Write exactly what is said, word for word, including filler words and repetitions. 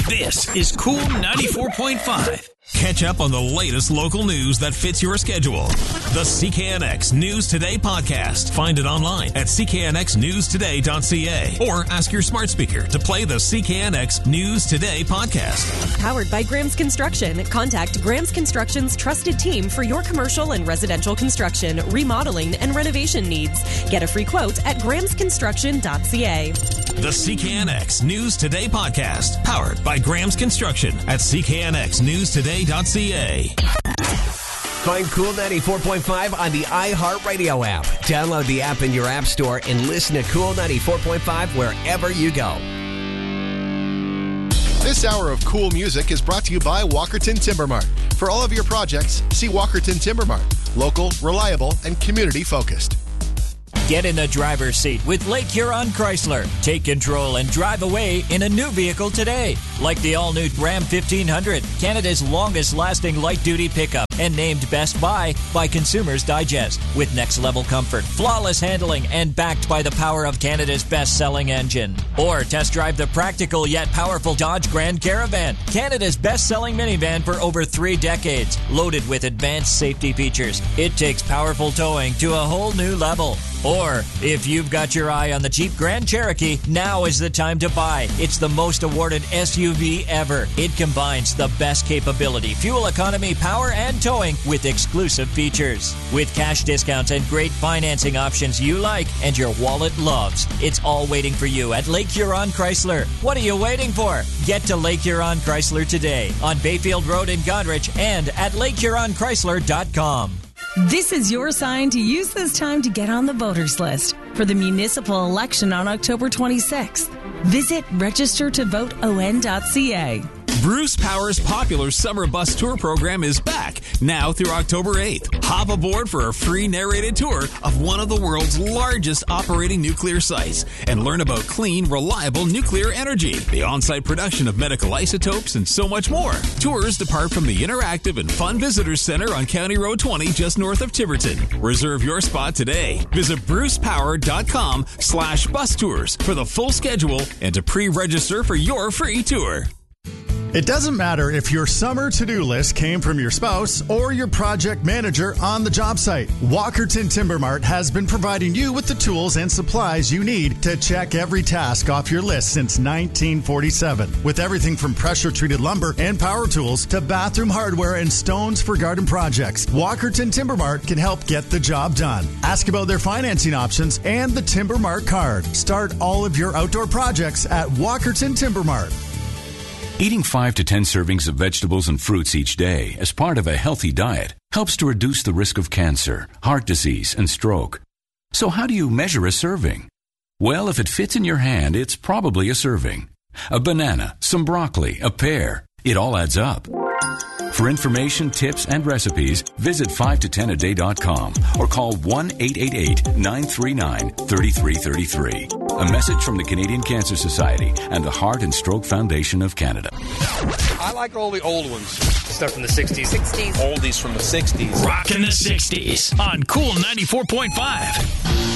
This is Cool ninety-four point five. Catch up on the latest local news that fits your schedule. The C K N X News Today podcast. Find it online at c k n x news today dot c a or ask your smart speaker to play the C K N X News Today podcast. Powered by Graham's Construction. Contact Graham's Construction's trusted team for your commercial and residential construction, remodeling, and renovation needs. Get a free quote at grahams construction dot c a. The C K N X News Today podcast. Powered by Graham's Construction at c k n x news today dot c a. Find Cool ninety-four point five on the iHeartRadio app. Download the app in your app store and listen to Cool ninety-four point five wherever you go. This hour of Cool Music is brought to you by Walkerton Timber Mart. For all of your projects, see Walkerton Timber Mart. Local, reliable, and community-focused. Get in the driver's seat with Lake Huron Chrysler. Take control and drive away in a new vehicle today. Like the all-new Ram fifteen hundred, Canada's longest-lasting light-duty pickup, and named Best Buy by Consumers Digest. With next-level comfort, flawless handling, and backed by the power of Canada's best-selling engine. Or test drive the practical yet powerful Dodge Grand Caravan, Canada's best-selling minivan for over three decades. Loaded with advanced safety features, it takes powerful towing to a whole new level. Or, if you've got your eye on the Jeep Grand Cherokee, now is the time to buy. It's the most awarded S U V ever. It combines the best capability, fuel economy, power, and towing with exclusive features. With cash discounts and great financing options you like and your wallet loves. It's all waiting for you at Lake Huron Chrysler. What are you waiting for? Get to Lake Huron Chrysler today on Bayfield Road in Goderich and at lake huron chrysler dot com. This is your sign to use this time to get on the voters list for the municipal election on October twenty-sixth. Visit register to vote o n dot c a. Bruce Power's popular summer bus tour program is back now through October eighth. Hop aboard for a free narrated tour of one of the world's largest operating nuclear sites and learn about clean, reliable nuclear energy, the on-site production of medical isotopes, and so much more. Tours depart from the interactive and fun Visitors Center on County Road twenty just north of Tiverton. Reserve your spot today. Visit bruce power dot com slash bus tours for the full schedule and to pre-register for your free tour. It doesn't matter if your summer to-do list came from your spouse or your project manager on the job site. Walkerton Timber Mart has been providing you with the tools and supplies you need to check every task off your list since nineteen forty-seven. With everything from pressure-treated lumber and power tools to bathroom hardware and stones for garden projects, Walkerton Timber Mart can help get the job done. Ask about their financing options and the Timber Mart card. Start all of your outdoor projects at Walkerton Timber Mart. Eating five to ten servings of vegetables and fruits each day as part of a healthy diet helps to reduce the risk of cancer, heart disease, and stroke. So how do you measure a serving? Well, if it fits in your hand, it's probably a serving. A banana, some broccoli, a pear. It all adds up. For information, tips, and recipes, visit five to ten a day dot com or call one eight eight eight, nine three nine, three three three three. A message from the Canadian Cancer Society and the Heart and Stroke Foundation of Canada. I like all the old ones. Stuff from the sixties. sixties. Oldies from the sixties. Rock in the sixties on Cool ninety-four point five.